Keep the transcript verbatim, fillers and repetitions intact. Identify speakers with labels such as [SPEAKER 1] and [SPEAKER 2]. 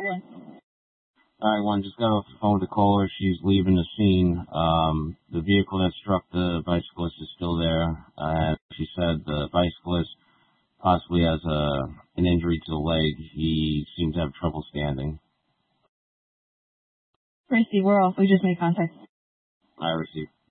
[SPEAKER 1] All right, one, just got off the phone with the caller. She's leaving the scene. Um, the vehicle that struck the bicyclist is still there. Uh, she said the bicyclist possibly has a, an injury to the leg. He seems to have trouble standing.
[SPEAKER 2] Receive, we're off. We just made contact.
[SPEAKER 1] I receive.